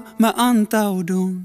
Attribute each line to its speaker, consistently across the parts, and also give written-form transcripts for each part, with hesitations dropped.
Speaker 1: mä antaudun.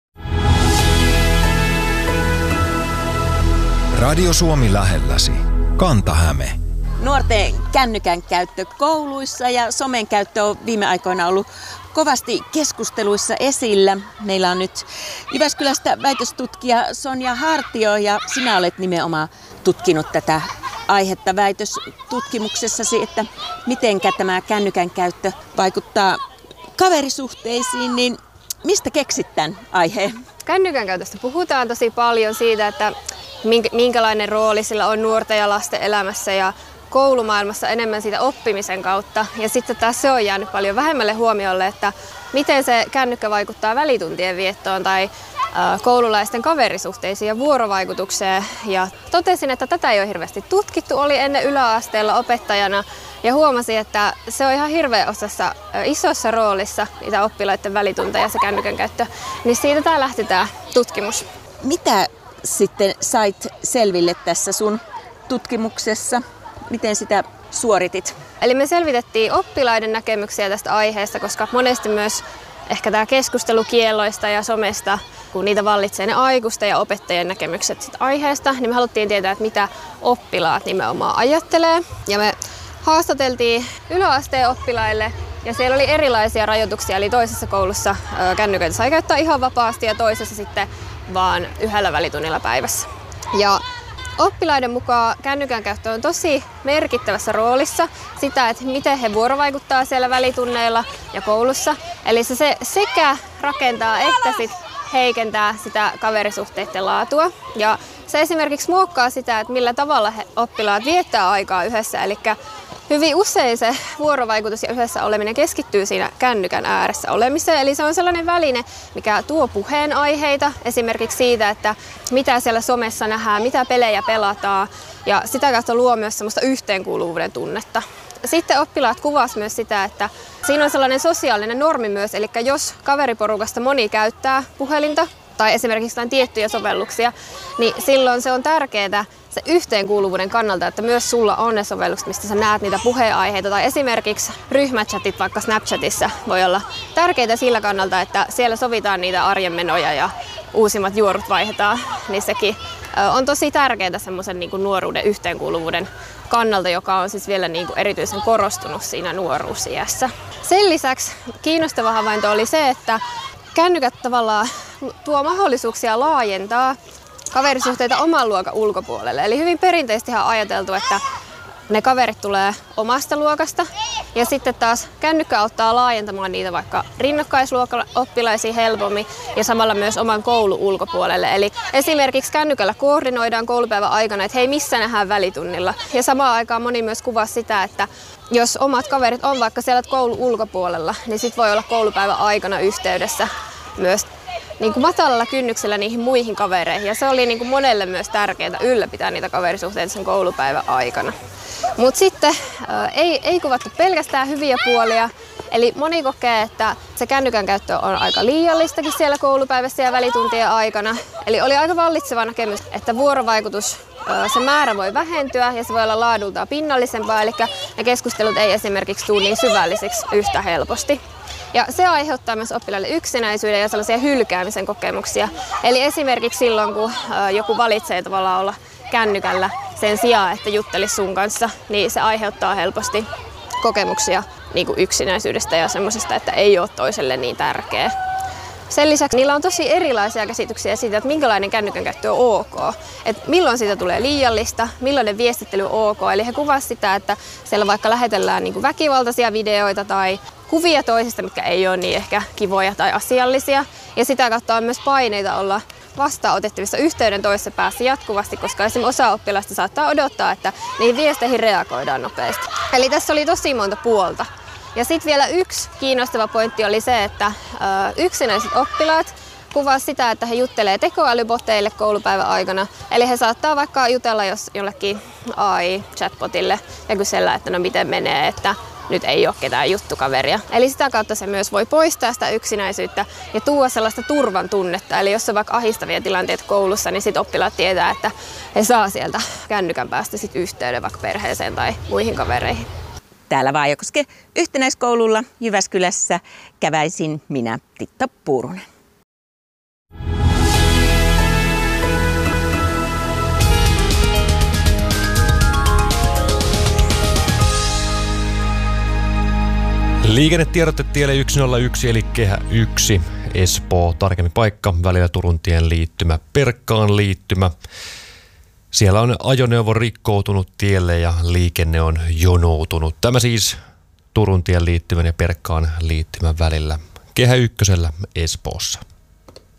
Speaker 2: Radio Suomi lähelläsi. Kanta-Häme.
Speaker 3: Nuorten kännykän käyttö kouluissa ja somen käyttö on viime aikoina ollut kovasti keskusteluissa esillä. Meillä on nyt Jyväskylästä väitöstutkija Sonja Hartio ja sinä olet nimenomaan tutkinut tätä aihetta väitöstutkimuksessasi, että mitenkä tämä kännykän käyttö vaikuttaa kaverisuhteisiin, niin mistä keksit tämän aiheen?
Speaker 4: Kännykän käytöstä puhutaan tosi paljon siitä, että minkälainen rooli sillä on nuorten ja lasten elämässä ja koulumaailmassa enemmän siitä oppimisen kautta. Ja sitten taas se on jäänyt paljon vähemmälle huomiolle, että miten se kännykkä vaikuttaa välituntien viettoon tai koululaisten kaverisuhteisiin ja vuorovaikutukseen. Ja totesin, että tätä ei ole hirveästi tutkittu. Oli ennen yläasteella opettajana ja huomasin, että se on ihan hirveän osassa isossa roolissa niitä oppilaiden välitunteja se kännykän käyttö. Niin siitä tämä lähti tämä tutkimus.
Speaker 3: Mitä sitten sait selville tässä sun tutkimuksessa? Miten sitä suoritit?
Speaker 4: Eli me selvitettiin oppilaiden näkemyksiä tästä aiheesta, koska monesti myös ehkä tämä keskustelu kielloista ja somesta, kun niitä vallitsee ne aikuisten ja opettajien näkemykset siitä aiheesta, niin me haluttiin tietää, että mitä oppilaat nimenomaan ajattelee. Ja me haastateltiin yläasteen oppilaille ja siellä oli erilaisia rajoituksia, eli toisessa koulussa kännyköitä sai käyttää ihan vapaasti ja toisessa sitten vaan yhdellä välitunnilla päivässä. Ja oppilaiden mukaan kännykän käyttö on tosi merkittävässä roolissa sitä, että miten he vuorovaikuttaa siellä välitunneilla ja koulussa. Eli se sekä rakentaa että heikentää sitä kaverisuhteiden laatua. Ja se esimerkiksi muokkaa sitä, että millä tavalla oppilaat viettää aikaa yhdessä. Eli hyvin usein se vuorovaikutus ja yhdessä oleminen keskittyy siinä kännykän ääressä olemiseen. Eli se on sellainen väline, mikä tuo puheenaiheita esimerkiksi siitä, että mitä siellä somessa nähdään, mitä pelejä pelataan. Ja sitä kautta luo myös semmoista yhteenkuuluvuuden tunnetta. Sitten oppilaat kuvasivat myös sitä, että siinä on sellainen sosiaalinen normi myös. Eli jos kaveriporukasta moni käyttää puhelinta tai esimerkiksi jotain tiettyjä sovelluksia, niin silloin se on tärkeää se yhteenkuuluvuuden kannalta, että myös sulla on ne sovellukset, mistä sä näet niitä puheenaiheita. Tai esimerkiksi ryhmächatit vaikka Snapchatissa voi olla tärkeitä sillä kannalta, että siellä sovitaan niitä arjen menoja ja uusimmat juorut vaihdetaan. Niin sekin on tosi tärkeää semmoisen niin kuin nuoruuden yhteenkuuluvuuden kannalta, joka on siis vielä niin kuin erityisen korostunut siinä nuoruusiässä. Sen lisäksi kiinnostava havainto oli se, että kännykät tavallaan tuo mahdollisuuksia laajentaa kaverisuhteita oman luokan ulkopuolelle. Eli hyvin perinteisesti on ajateltu, että ne kaverit tulee omasta luokasta ja sitten taas kännykkä auttaa laajentamaan niitä vaikka rinnakkaisluokan oppilaisiin helpommin ja samalla myös oman koulun ulkopuolelle. Eli esimerkiksi kännykällä koordinoidaan koulupäivän aikana, että hei, missä nähdään välitunnilla. Ja samaan aikaan moni myös kuvasi sitä, että jos omat kaverit on vaikka siellä koulun ulkopuolella, niin sit voi olla koulupäivän aikana yhteydessä myös niin kuin matalalla kynnyksellä niihin muihin kavereihin. Ja se oli niin kuin monelle myös tärkeää ylläpitää niitä kaverisuhteita sen koulupäivän aikana. Mutta sitten ei kuvattu pelkästään hyviä puolia. Eli moni kokee, että se kännykän käyttö on aika liiallistakin siellä koulupäivässä ja välituntien aikana. Eli oli aika vallitseva näkemys, että vuorovaikutus, se määrä voi vähentyä ja se voi olla laadultaan pinnallisempaa. Eli ne keskustelut ei esimerkiksi tule niin syvällisiksi yhtä helposti. Ja se aiheuttaa myös oppilaille yksinäisyyden ja sellaisia hylkäämisen kokemuksia. Eli esimerkiksi silloin, kun joku valitsee tavallaan olla kännykällä sen sijaan, että juttelisi sun kanssa, niin se aiheuttaa helposti kokemuksia niin kuin yksinäisyydestä ja semmoisesta, että ei ole toiselle niin tärkeä. Sen lisäksi niillä on tosi erilaisia käsityksiä siitä, että minkälainen kännykän käyttö on ok. Että milloin siitä tulee liiallista, millainen viestittely on ok. Eli he kuvasivat sitä, että siellä vaikka lähetellään niin kuin väkivaltaisia videoita tai kuvia toisista, mitkä ei ole niin ehkä kivoja tai asiallisia. Ja sitä kautta on myös paineita olla vastaanotettavissa yhteyden toisessa päässä jatkuvasti, koska esimerkiksi osa oppilaista saattaa odottaa, että niihin viesteihin reagoidaan nopeasti. Eli tässä oli tosi monta puolta. Ja sitten vielä yksi kiinnostava pointti oli se, että yksinäiset oppilaat kuvasivat sitä, että he juttelee tekoälyboteille koulupäivän aikana. Eli he saattaa vaikka jutella jollekin AI-chatbotille ja kysellä, että no miten menee, että nyt ei ole ketään juttukaveria. Eli sitä kautta se myös voi poistaa sitä yksinäisyyttä ja tuoda sellaista turvan tunnetta. Eli jos on vaikka ahistavia tilanteita koulussa, niin sit oppilaat tietää, että he saa sieltä kännykän päästä sit yhteyden vaikka perheeseen tai muihin kavereihin.
Speaker 3: täällä Vaajakosken yhtenäiskoululla Jyväskylässä käväisin minä, Titta Puurunen.
Speaker 1: Liikennetiedote tielle 101 eli Kehä 1, Espoo, tarkemmin paikka, välillä Turuntien liittymä, Perkkaan liittymä. Siellä on ajoneuvo rikkoutunut tielle ja liikenne on jonoutunut. Tämä siis Turuntien liittymän ja Perkkaan liittymän välillä Kehä 1 Espoossa.